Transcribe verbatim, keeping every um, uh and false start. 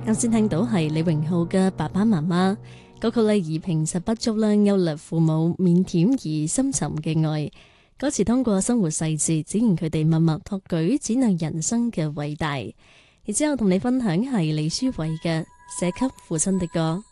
啱先聽到係李榮浩嘅《爸爸媽媽》歌曲，例如平實不足啦，勾勒父母腼腆而深沉嘅愛。歌詞通過生活細節展現佢哋默默托舉展亮人生嘅偉大。然之後同你分享係李書偉嘅《寫給父親的歌》。